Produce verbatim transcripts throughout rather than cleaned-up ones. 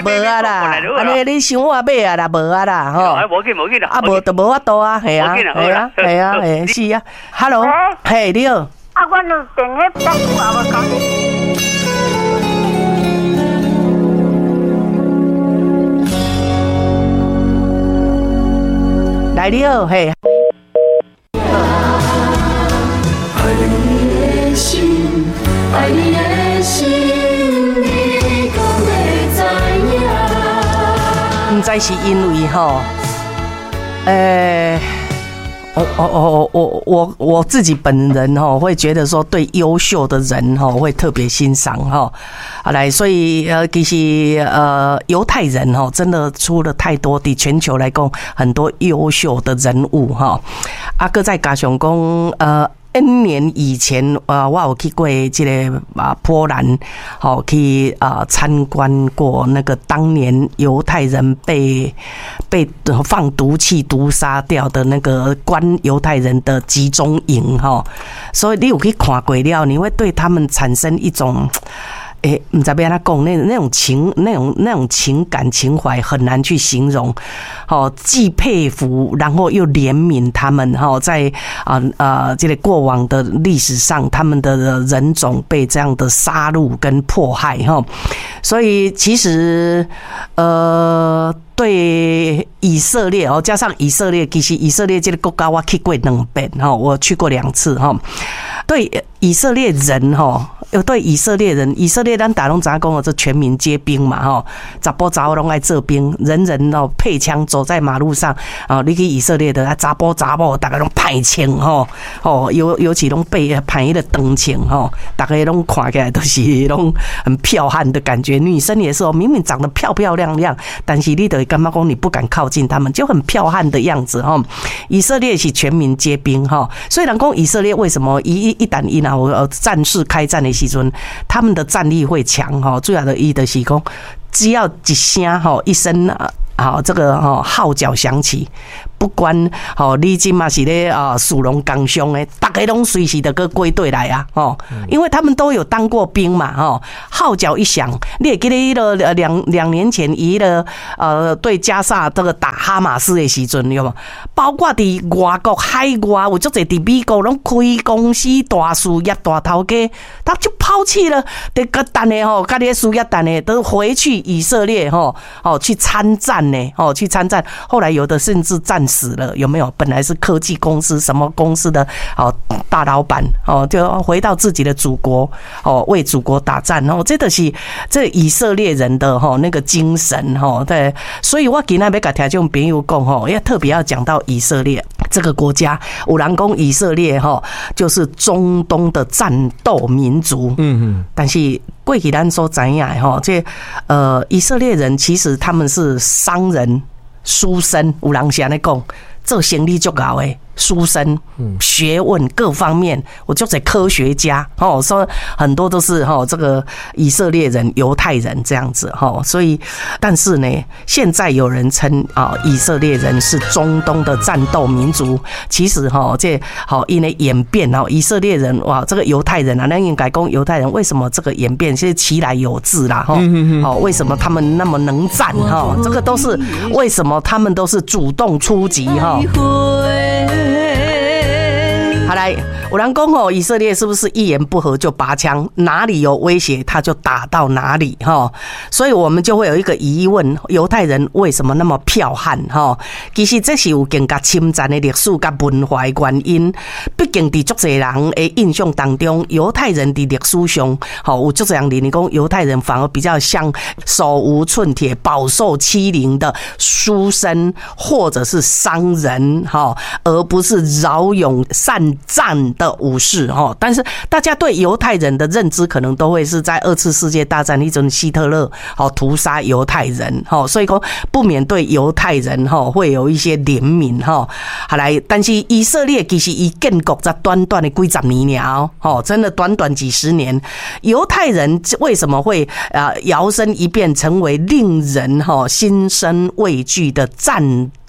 啦，无啊啦，安尼你想我买啊啦，无啊啦，吼， 无紧无紧啦， 啊无就无法度啊，系啊，系啊，系啊，系是啊 ，Hello， 嘿，你好， 啊，我有电话打久啊，无讲。 来你好，嘿。 爱你的心，爱你的心，你敢会知影？ 唔知是因为吼，诶、欸，我我我我我我自己本人吼会觉得说，对优秀的人吼会特别欣赏哈。好来，所以呃，其实呃，犹太人吼真的出了太多的全球来讲很多优秀的人物哈。啊，搁再加上讲呃。N 年以前，呃，我有去过这个啊波兰，好去啊参观过那个当年犹太人被被放毒气毒杀掉的那个关犹太人的集中营哈，所以你有去看过了，你会对他们产生一种。诶，唔知要安怎讲，那那种情、那种那种情感情怀很难去形容。哦，既佩服，然后又怜悯他们。哈，在啊啊这个过往的历史上，他们的人种被这样的杀戮跟迫害。哈，所以其实呃。对以色列哦，加上以色列，其实以色列这个国家我去过两遍哈，我去过两次哈。对以色列人哈，有对以色列人，以色列咱打拢咋讲哦，这全民皆兵嘛哈，查甫查某拢爱做兵，人人哦配枪走在马路上啊，你去以色列的啊，查甫查某大家拢派枪哈，哦尤尤其拢被派的长枪哈，大家拢看起来都是拢很剽悍的感觉，女生也是哦，明明长得漂漂亮亮，但是你得。干嘛讲你不敢靠近他们，就很剽悍的样子哈。以色列是全民皆兵哈，所以人讲以色列为什么一一旦一啊战事开战的时阵，他们的战力会强哈。最好的一的是讲，只要一声哈一声啊，好这个哈号角响起。不管吼，你今嘛是咧啊，属龙刚凶诶，大家拢随时的个归队来啊，哦，因为他们都有当过兵嘛，哦，号角一响，你也记得一个两两年前一个呃对加萨这个打哈马斯的时阵，有冇？包括伫外国海外，有足侪伫美国拢开公司大事业大头家，他就抛弃了，得个等的吼，家己事业等的都回去以色列吼，哦去参战呢，哦去参战，后来有的甚至战。死了有没有？本来是科技公司什么公司的哦大老板哦，就回到自己的祖国哦，为祖国打战哦，这都是这以色列人的哈那个精神哈。对，所以我今天要跟听众朋友讲哈，要特别要讲到以色列这个国家。有人讲以色列哈就是中东的战斗民族，嗯嗯，但是过去咱所知影哈，这呃以色列人其实他们是商人。书生有人是安尼讲，做生意足够的书生，学问各方面，我就是科学家哦，说很多都是哈这个以色列人、犹太人这样子哈，所以但是呢，现在有人称啊以色列人是中东的战斗民族，其实哈这好因为演变哦，以色列人哇这个犹太人啊，那应该讲犹太人为什么这个演变是其来有自啦哈，哦为什么他们那么能战哈，这个都是为什么他们都是主动出击哈。好来，有人讲哦，以色列是不是一言不合就拔枪？哪里有威胁他就打到哪里哈。所以我们就会有一个疑问：犹太人为什么那么剽悍哈？其实这是有更加侵占的历史跟文化的原因。毕竟在足侪人的印象当中，犹太人的历史上，好有足侪人认为讲犹太人反而比较像手无寸铁、饱受欺凌的书生或者是商人哈，而不是骁勇善战的武士哈。但是大家对犹太人的认知可能都会是在二次世界大战一种希特勒好屠杀犹太人哈，所以说不免对犹太人哈会有一些怜悯哈。好来，但是以色列其实伊建国在短短的几十年哦，哦，真的短短几十年，犹太人为什么会啊摇身一变成为令人哈心生畏惧的战斗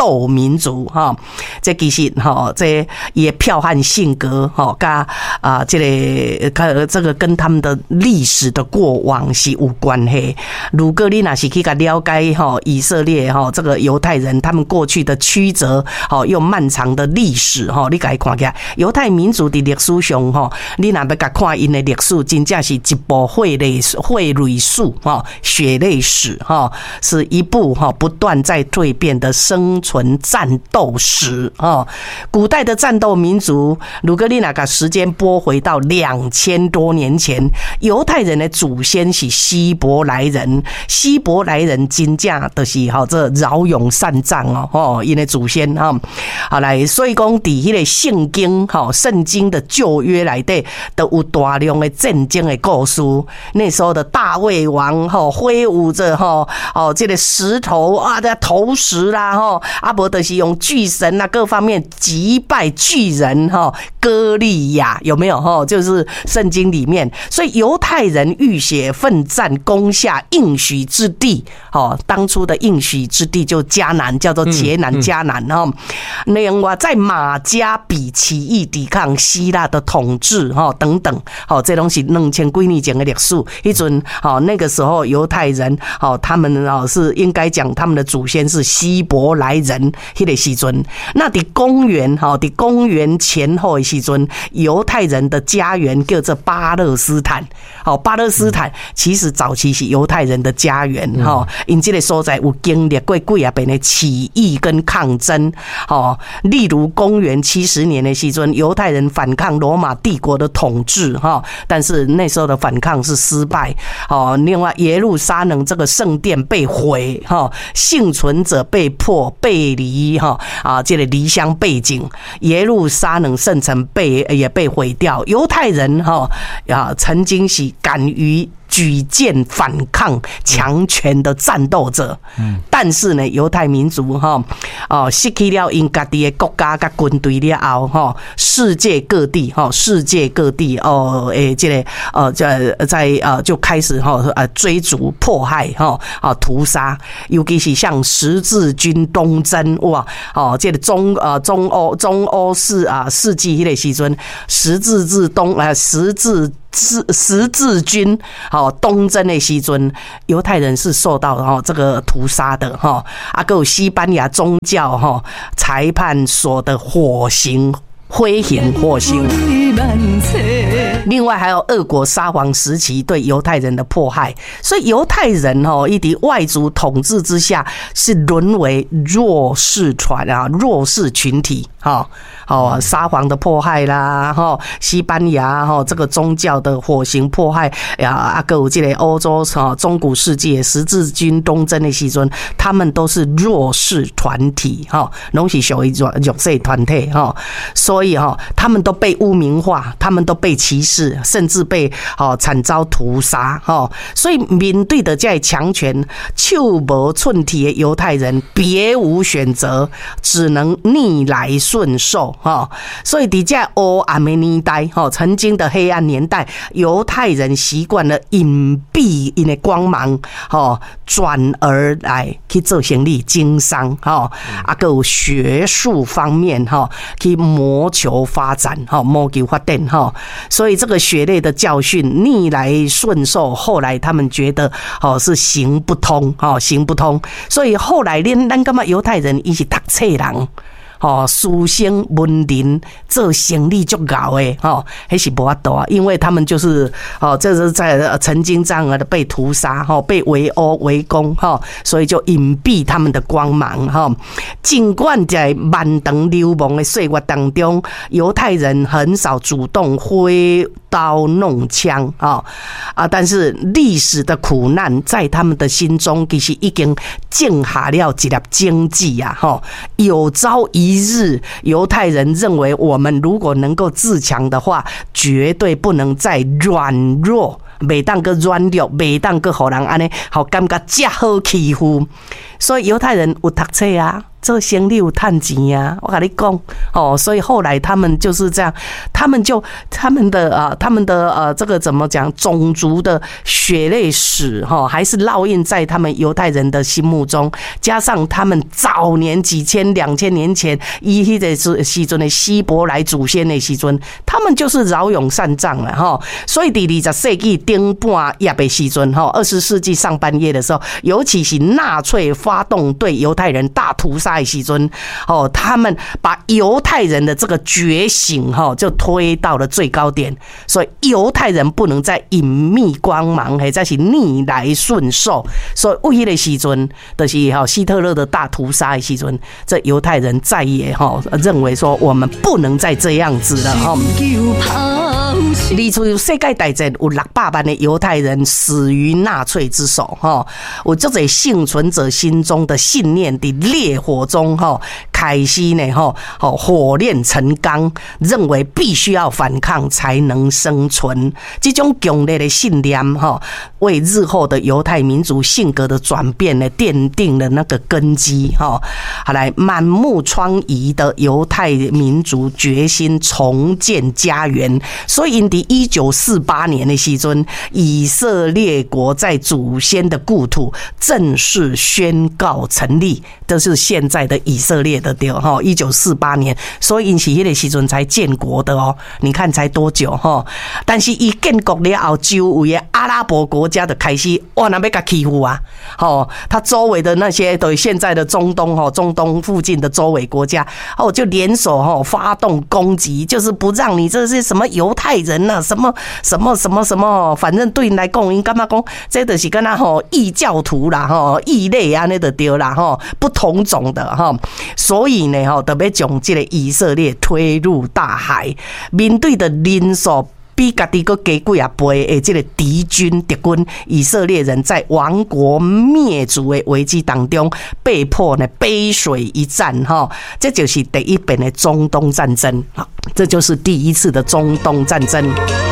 斗民族哈，这其实哈，这也剽悍性格哈，跟啊这个跟这个跟他们的历史的过往是有关系。如果你若是去了解哈以色列哈这个犹太人他们过去的曲折哈又漫长的历史哈，你该看起来犹太民族的历史上哈，你若要甲看因的历史，真正是一部血泪血泪史哈，血泪史哈，是一部哈不断在蜕变的生存战斗史哈。古代的战斗民族，如果你若把时间拨回到两千多年前，犹太人的祖先是希伯来人，希伯来人真正就是哈这骁勇善战哦，哦，因的祖先哈，好来，所以讲伫迄个圣经哈圣经的旧约内底都有大量的战争的故事。那时候的大卫王哈挥舞着哈哦这个石头啊的投石啦哈，啊无就是用巨神啊各方面击败巨人哈歌利亚有没有哈？就是圣经里面，所以犹太人浴血奋战攻下应许之地，哦，当初的应许之地就迦南，叫做捷南迦南哈。另外在马加比起义抵抗希腊的统治哈等等，好，这东西两千几年前的历史，一阵好那个时候犹太人好他们哦是应该讲他们的祖先是希伯来人，迄个时阵，那伫公元哈伫公元前后的时阵，犹太人的家园叫做巴勒斯坦，好，巴勒斯坦其实早期是犹太人的家园哈，因这个所在有经历过几啊遍的起义跟抗争，好，例如公元七十年的时阵，犹太人反抗罗马帝国的统治哈，但是那时候的反抗是失败，好，另外耶路撒冷这个圣殿被毁哈，幸存者被迫背离哈啊，这个离乡背井，耶路撒冷圣城被也被毁掉，犹太人哈啊曾经是敢于举剑反抗强权的战斗者，但是呢，犹太民族哈哦失去了因家己的国家跟军队了后哈，世界各地哈，世界各地哦诶，这个呃在在呃就开始哈呃追逐迫害哈啊屠杀，尤其是像十字军东征哇哦，这个中呃中欧中欧世啊世纪迄个时阵，十字字东啊十字。十十字军好东征的时阵，犹太人是受到哈这个屠杀的哈，啊，还有西班牙宗教哈裁判所的火刑。挥刑火刑，另外还有俄国沙皇时期对犹太人的迫害，所以犹太人哦，一敌外族统治之下是沦为弱势团啊，弱势群体哈。哦，沙皇的迫害啦，哈，西班牙哈这个宗教的火刑迫害呀，啊，还有这个欧洲哈中古世纪十字军东征的时阵，他们都是弱势团体哈，拢是属于弱弱势团体哈，所以哈，他们都被污名化，他们都被歧视，甚至被哦惨遭屠杀哈。所以面对的这强权，手无寸铁的犹太人别无选择，只能逆来顺受。所以在这黑暗的年代，曾经的黑暗年代，犹太人习惯了隐蔽因的光芒，转而来去做生意经商，啊，还有学术方面去谋求发展，谋求发展。所以这个血泪的教训逆来顺受，后来他们觉得是行不通，行不通。所以后来咱咱感觉犹太人伊是读册人。哦，书生文人做生意足高诶，哦，还是无法度啊，因为他们就是哦，这是在曾经这样的被屠杀，哈，被围殴围攻，哈，所以就隐蔽他们的光芒，哈。尽管在漫长流亡的岁月当中，犹太人很少主动挥刀弄枪，啊啊，但是历史的苦难在他们的心中，其实已经种下了一粒荆棘啊，哈，有朝一一日，犹太人认为我们如果能够自强的话，绝对不能再软弱，袂当个软弱，袂当个互人安尼好感觉遮好欺负。所以犹太人有读册啊， 这生理有赚钱啊，我跟你讲哦，所以后来他们就是这样，他们就他们的啊，他们的呃，这个怎么讲，种族的血泪史哈，还是烙印在他们犹太人的心目中，加上他们早年几千、两千年前以迄个时阵的希伯来祖先的时阵，他们就是骁勇善战了哈。所以第二十世纪顶半叶的时阵哈，二十世纪上半叶的时候，尤其是纳粹发动对犹太人大屠杀的时阵，哦，他们把犹太人的这个觉醒哈，就推到了最高点。所以犹太人不能再隐秘光芒，或者是逆来顺受。所以为迄个时阵，就是哈希特勒的大屠杀的时阵，这犹太人再也哈认为说我们不能再这样子了哈。二次世界大战有六百万的犹太人死于纳粹之手哈，有这些幸存者心中的信念的烈火中哈，开始呢哈，火炼成钢，认为必须要反抗才能生存。这种强烈的信念哈，为日后的犹太民族性格的转变呢奠定了那个根基哈。好来，满目疮痍的犹太民族决心重建家园，所以因在一九四八年的时阵，以色列国在祖先的故土正式宣告成立，这是现在的以色列的对哈。一九四八年，所以因是迄个时阵才建国的哦。你看才多久哈？但是一建国了后，周围的阿拉伯国家的开始哇，那要甲欺负啊！哦，他周围的那些对现在的中东哈，中东附近的周围国家哦，就联手哈发动攻击，就是不让你这些什么犹太人呐、啊，什么什么什么什么，反正对你来讲，因干嘛讲，这就是跟他吼异教徒啦，吼异类啊，那就对啦，吼不同种的哈，所以呢，吼特别将这个以色列推入大海，面对的人数比家己个加几啊倍的这个敌军敌军，以色列人在亡国灭族的危机当中，被迫呢背水一战哈，这就是第一遍的中东战争，好，这就是第一次的中东战争。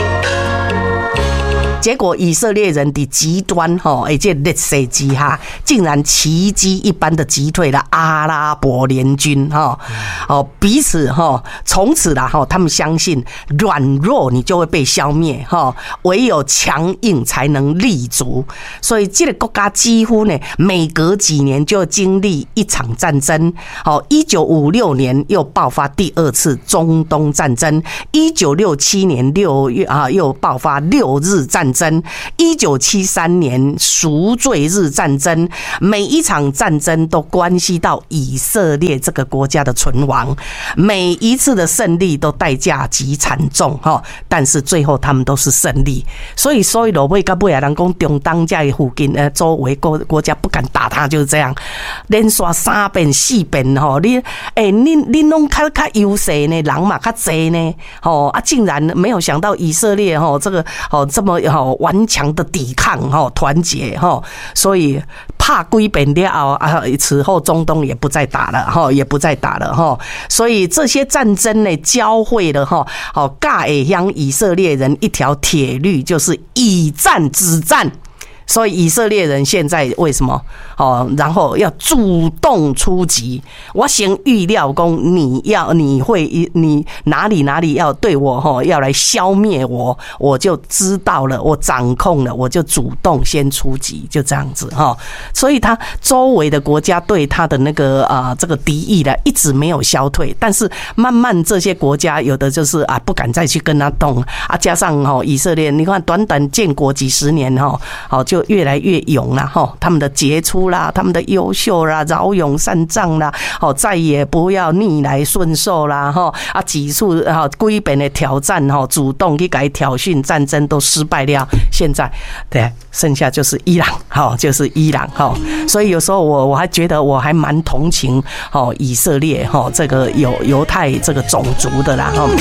结果以色列人的极端哈，而且劣势之下，竟然奇迹一般的击退了阿拉伯联军哈，哦，彼此哈，从此啦哈，他们相信软弱你就会被消灭哈，唯有强硬才能立足。所以这个国家几乎呢，每隔几年就经历一场战争。好，一九五六年又爆发第二次中东战争，一九六七年六月啊又爆发六日战争。一九七三年赎罪日战争，每一场战争都关系到以色列这个国家的存亡，每一次的胜利都代价极惨重哈，但是最后他们都是胜利。所以所以落尾到尾啊，人讲中东这的附近呃周围国国家不敢打他，就是这样，连刷三遍四遍吼，你诶你你拢较较优势呢，人嘛较济呢，吼啊竟然没有想到以色列吼这个吼这么吼。顽强的抵抗哈，团结哈，所以怕归本了后啊，此后中东也不再打了哈，也不再打了哈，所以这些战争呢，教会了哈，好，教会向以色列人一条铁律，就是以战止战。所以以色列人现在为什么哦？然后要主动出击。我先预料讲你要你会你哪里哪里要对我哈要来消灭我，我就知道了，我掌控了，我就主动先出击，就这样子哈。所以他周围的国家对他的那个啊、呃、这个敌意呢一直没有消退，但是慢慢这些国家有的就是啊不敢再去跟他动啊，加上哈以色列，你看短短建国几十年哈，好就。越来越勇啦，哈，他们的杰出啦，他们的优秀啦，骁勇善战啦，好，再也不要逆来顺受啦，哈啊，几次哈几遍的挑战哈，主动去改挑衅，战争都失败了，现在对，剩下就是伊朗，哈，就是伊朗，哈，所以有时候我我还觉得我还蛮同情哈以色列哈这个犹犹太这个种族的啦，哈。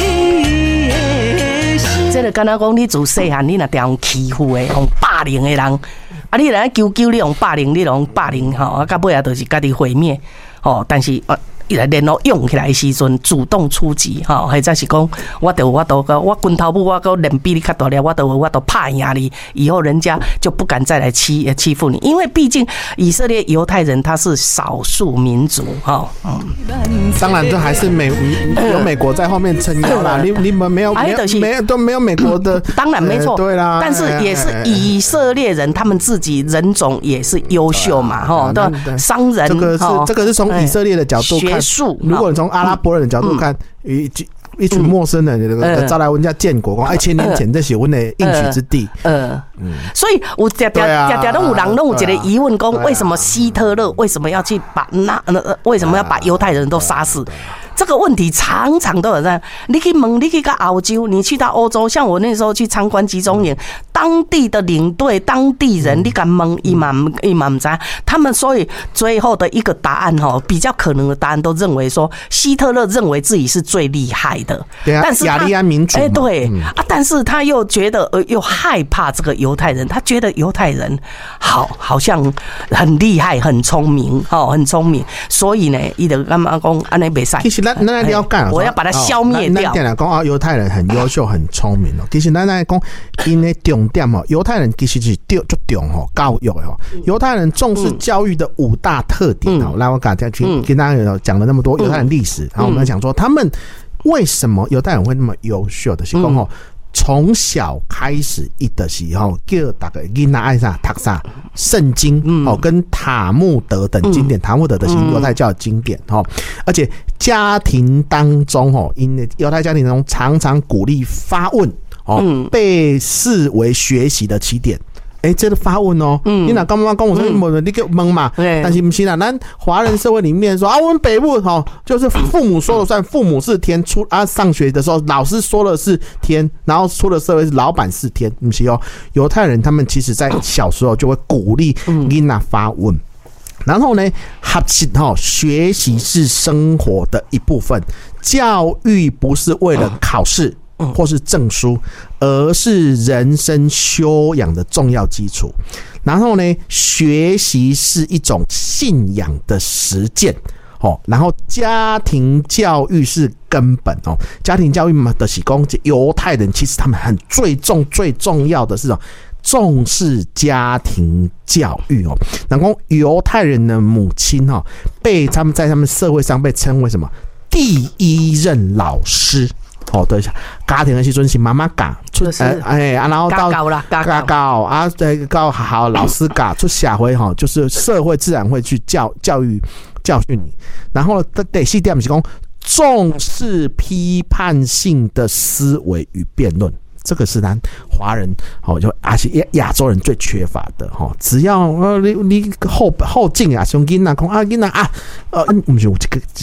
这个敢若讲你自细汉你若被人欺负的、用霸凌的人，啊，你来求求你用霸凌，你用霸凌吼，啊，到尾啊，就是家己毁灭，吼。但是啊， 联络用起来的时阵，主动出击哈，或者是讲我得我都我拳头不我个脸比你较大了，我都我都怕压力，以后人家就不敢再来欺欺负你，因为毕竟以色列犹太人他是少数民族哈。嗯， 当然这还是美有美国在后面撑腰啦，你你们没有没有没有都没有美国的， 当然没错， 对啦， 但是也是以色列人他们自己人种也是优秀嘛哈，对，商人这个是这个是从以色列的角度看，学术，如果你从阿拉伯人的角度看，一一群陌生人招来人家建国，讲一千年前这是我们的应许之地。 嗯嗯，所以我常常常常都有人都有一个疑问，讲为什么希特勒为什么要去把那为什么要把犹太人都杀死？这个问题常常都有在。你去问，你去到澳洲，你去到欧洲，像我那时候去参观集中营，当地的领队、当地人，你敢问伊嘛伊嘛不知道，他们所以最后的一个答案哈，比较可能的答案都认为说，希特勒认为自己是最厉害的， 对啊，但是雅利安民主，哎、欸、 对、嗯、啊，但是他又觉得呃又害怕这个犹太人，他觉得犹太人好好像很厉害、很聪明，哦，很聪明，所以呢，伊就干嘛讲安尼袂使。 咱咱了解， 我要把它消灭掉。 咱讲啊，犹太人很优秀、很聪明哦。其实咱来讲，因的重点哦，犹太人其实是就重哦，教育哦。犹太人重视教育的五大特点哦。来，我刚才去跟大家讲了那么多犹太人历史，然后我们来讲说他们为什么犹太人会那么优秀的，是讲哦。从小开始一的时候，叫大家囡仔爱啥读啥圣经哦，跟塔木德等经典，塔木德的是犹太教的经典哦，而且家庭当中哦，因为犹太家庭中常常鼓励发问哦，被视为学习的起点。哎、欸，这个发问哦，嗯、你哪刚刚跟我说问，你给问嘛？但是不是啦，咱华人社会里面说啊，我们北部哈，就是父母说了算，父母是天，出啊上学的时候老师说了是天，然后出了社会是老板是天，不是哦。犹太人他们其实在小时候就会鼓励囡仔发问。然后呢，学习哈，学习是生活的一部分，教育不是为了考试。或是证书，而是人生修养的重要基础。然后呢，学习是一种信仰的实践。哦，然后家庭教育是根本哦，家庭教育嘛的是讲，犹太人其实他们很最重最重要的是哦，重视家庭教育哦。然后犹太人的母亲哦，被他们在他们社会上被称为什么第一任老师。哦，对，家庭的时阵是妈妈教，出哎哎，然后到家教啊，对，到学校老师教，出社会哈，就是社会自然会去教教育教训你。然后第四点是讲重视批判性的思维与辩论，这个是咱华人哦，就而且亚洲人最缺乏的哈。只要呃你你后后进啊，兄弟啊，讲啊，囡仔啊，呃，不是有这个。